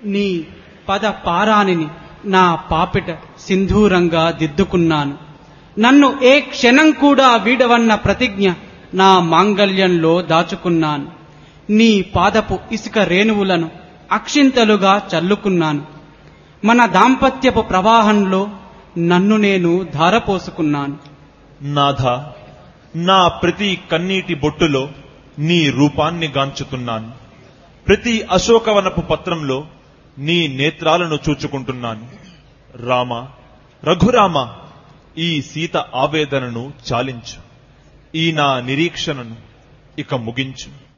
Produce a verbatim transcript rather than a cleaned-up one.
నీ పద పారాణిని నా పాపిట సింధూరంగా దిద్దుకున్నాను. నన్ను ఏ క్షణం కూడా వీడవన్న ప్రతిజ్ఞ నా మాంగల్యంలో దాచుకున్నాను. నీ పాదపు ఇసుక రేణువులను అక్షింతలుగా చల్లుకున్నాను. మన దాంపత్యపు ప్రవాహంలో నన్ను నేను ధారపోసుకున్నాను. నాథ, నా ప్రతి కన్నీటి బొట్టులో నీ రూపాన్ని గాంచుతున్నాను. ప్రతి అశోకవనపు పత్రంలో నీ నేత్రాలను చూచుకుంటున్నాను. రామ, రఘురామ, ఈ సీత ఆవేదనను చాలించు. ఈ నా నిరీక్షణను ఇక ముగించు.